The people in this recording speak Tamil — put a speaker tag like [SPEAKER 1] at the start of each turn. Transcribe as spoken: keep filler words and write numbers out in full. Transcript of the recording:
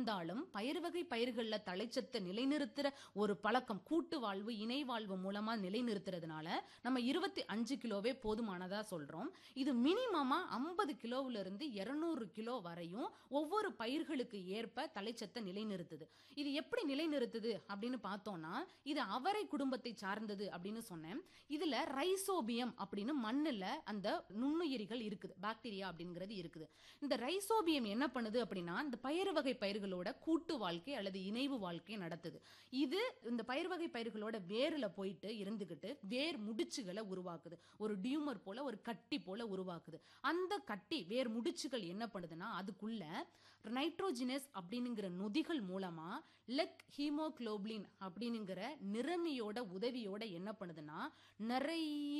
[SPEAKER 1] இருந்தாலும் பயிர் வகை பயிர்கள்ல தழைச்சத்தை நிலைநிறுத்துற ஒரு பழக்கம் கூட்டு வாழ்வு இணை வாழ்வு மூலமா நிலைநிறுத்துறதுனால நம்ம இருபத்தி அஞ்சு கிலோவே போதுமானதா சொல்றோம். இது மினிமமா ஐம்பது கிலோவுல இருந்து இருநூறு கிலோ வரையும் ஒவ்வொரு பயிர்களுக்கு ஏற்ப தழைச்சத்தை நிலைநிறுத்துது. இது எப்படி நிலைநிறுத்துது அப்படின்னு பார்த்தோம்னா, இது அவரை குடும்பத்தை சார்ந்தது அப்படின்னு சொன்னேன். இதுல ரைசோபியம் அப்படின்னு மண்ணுல அந்த நுண்ணுயிரிகள் இருக்குது, பாக்டீரியா அப்படிங்கிறது இருக்குது. இந்த ரைசோபியம் என்ன பண்ணுது அப்படின்னா, இந்த பயிர் வகை பயிர்களோட கூட்டு வாழ்க்கை அல்லது இணைவு வாழ்க்கை நடத்துது. இது இந்த பயிர் வகை பயிர்களோட வேர்ல போயிட்டு இருந்துகிட்டு வேர் முடிச்சுகளை உருவாக்குது. ஒரு டியூமர் போல ஒரு கட்டி போல உருவாக்குது. அந்த கட்டி வேர் முடிச்சுகள் என்ன பண்ணுதுன்னா, அதுக்குள்ள நைட்ரோஜினஸ் அப்படிங்கிற நொதிகள் மூலமா லெக் ஹீமோகுளோபின் அப்படிங்கிற நிறமியோட உதவியோட என்ன பண்ணுதுன்னா நிறைய